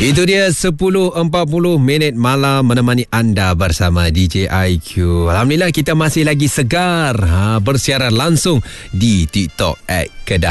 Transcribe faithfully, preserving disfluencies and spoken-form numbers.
Itu dia sepuluh empat puluh minit malam menemani anda bersama D J I Q. Alhamdulillah kita masih lagi segar ha, bersiaran langsung di TikTok at Kedah